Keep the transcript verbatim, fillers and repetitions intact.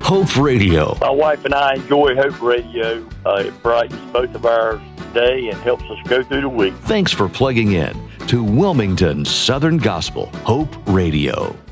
Hope Radio. My wife and I enjoy Hope Radio. Uh, it brightens both of our day and helps us go through the week. Thanks for plugging in to Wilmington Southern Gospel Hope Radio.